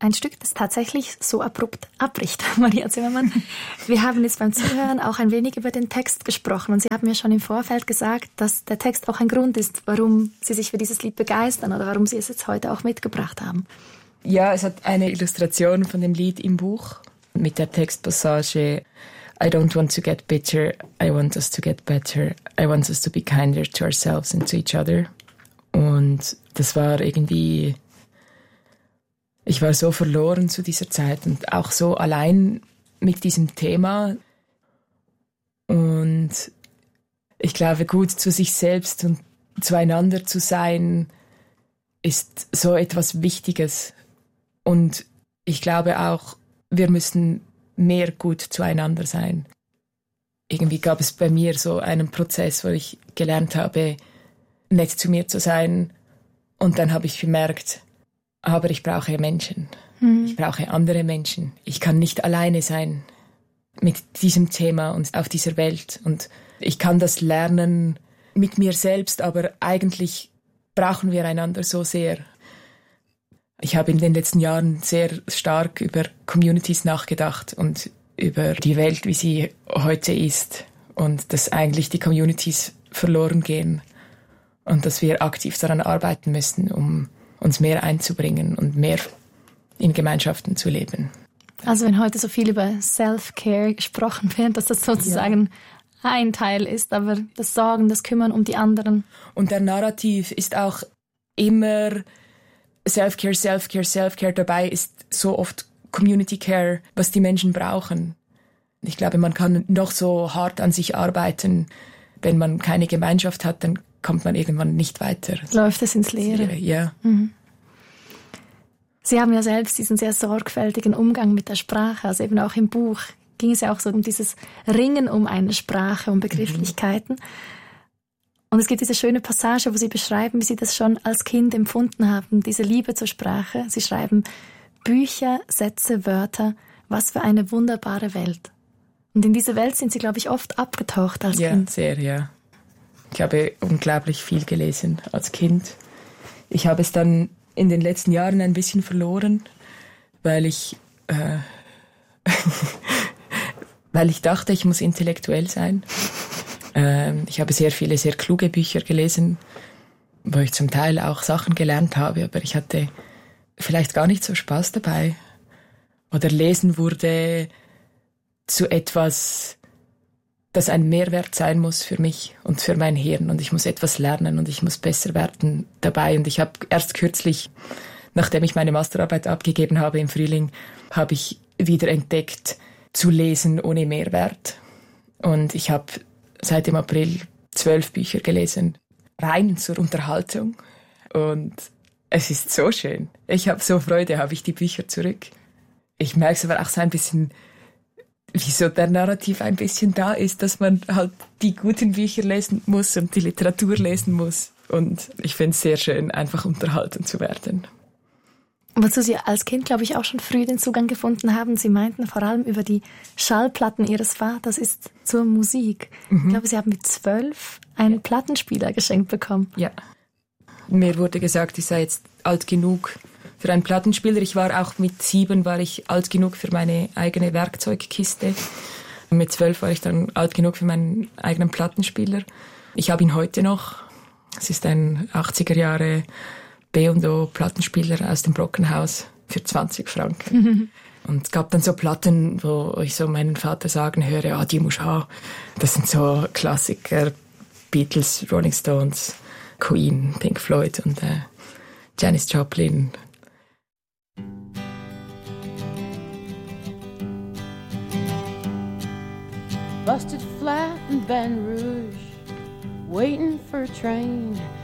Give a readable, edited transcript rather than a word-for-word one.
ein Stück, das tatsächlich so abrupt abbricht, Maria Zimmermann. Wir haben jetzt beim Zuhören auch ein wenig über den Text gesprochen und Sie haben mir schon im Vorfeld gesagt, dass der Text auch ein Grund ist, warum Sie sich für dieses Lied begeistern oder warum Sie es jetzt heute auch mitgebracht haben. Ja, es hat eine Illustration von dem Lied im Buch mit der Textpassage I don't want to get bitter, I want us to get better, I want us to be kinder to ourselves and to each other. Und das war irgendwie... Ich war so verloren zu dieser Zeit und auch so allein mit diesem Thema. Und ich glaube, gut zu sich selbst und zueinander zu sein, ist so etwas Wichtiges. Und ich glaube auch, wir müssen mehr gut zueinander sein. Irgendwie gab es bei mir so einen Prozess, wo ich gelernt habe, nett zu mir zu sein. Und dann habe ich bemerkt, aber ich brauche Menschen. Ich brauche andere Menschen. Ich kann nicht alleine sein mit diesem Thema und auf dieser Welt. Und ich kann das lernen mit mir selbst, aber eigentlich brauchen wir einander so sehr. Ich habe in den letzten Jahren sehr stark über Communities nachgedacht und über die Welt, wie sie heute ist. Und dass eigentlich die Communities verloren gehen und dass wir aktiv daran arbeiten müssen, um uns mehr einzubringen und mehr in Gemeinschaften zu leben. Also wenn heute so viel über Self-Care gesprochen wird, dass das sozusagen ein Teil ist, aber das Sorgen, das Kümmern um die anderen. Und der Narrativ ist auch immer Self-Care, Self-Care, Self-Care. Dabei ist so oft Community Care, was die Menschen brauchen. Ich glaube, man kann noch so hart an sich arbeiten. Wenn man keine Gemeinschaft hat, dann kommt man irgendwann nicht weiter. Läuft es ins Leere. Ja. Sie haben ja selbst diesen sehr sorgfältigen Umgang mit der Sprache, also eben auch im Buch ging es ja auch so um dieses Ringen um eine Sprache, um Begrifflichkeiten. Und es gibt diese schöne Passage, wo Sie beschreiben, wie Sie das schon als Kind empfunden haben, diese Liebe zur Sprache. Sie schreiben, Bücher, Sätze, Wörter, was für eine wunderbare Welt. Und in diese Welt sind Sie, glaube ich, oft abgetaucht als Kind. Ja, sehr, ja. Ich habe unglaublich viel gelesen als Kind. Ich habe es dann in den letzten Jahren ein bisschen verloren, weil ich dachte, ich muss intellektuell sein. Ich habe sehr viele, sehr kluge Bücher gelesen, wo ich zum Teil auch Sachen gelernt habe, aber ich hatte vielleicht gar nicht so Spaß dabei. Oder Lesen wurde zu etwas, das ein Mehrwert sein muss für mich und für mein Hirn. Und ich muss etwas lernen und ich muss besser werden dabei. Und ich habe erst kürzlich, nachdem ich meine Masterarbeit abgegeben habe im Frühling, habe ich wieder entdeckt, zu lesen ohne Mehrwert. Und ich habe seit dem April 12 Bücher gelesen, rein zur Unterhaltung. Und es ist so schön. Ich habe so Freude, habe ich die Bücher zurück. Ich merke es aber auch so ein bisschen, wieso der Narrativ ein bisschen da ist, dass man halt die guten Bücher lesen muss und die Literatur lesen muss. Und ich finde es sehr schön, einfach unterhalten zu werden. Wozu Sie als Kind, glaube ich, auch schon früh den Zugang gefunden haben. Sie meinten vor allem über die Schallplatten Ihres Vaters ist zur Musik. Ich glaube, Sie haben mit 12 einen Plattenspieler geschenkt bekommen. Ja. Mir wurde gesagt, ich sei jetzt alt genug für einen Plattenspieler. Ich war auch mit 7 war ich alt genug für meine eigene Werkzeugkiste. Und mit 12 war ich dann alt genug für meinen eigenen Plattenspieler. Ich habe ihn heute noch. Es ist ein 80er Jahre B&O Plattenspieler aus dem Brockenhaus für 20 Franken. Und es gab dann so Platten, wo ich so meinen Vater sagen höre, die musst du haben. Das sind so Klassiker, Beatles, Rolling Stones, Queen, Pink Floyd und Janis Joplin. Busted flat in Baton Rouge, waiting for a train.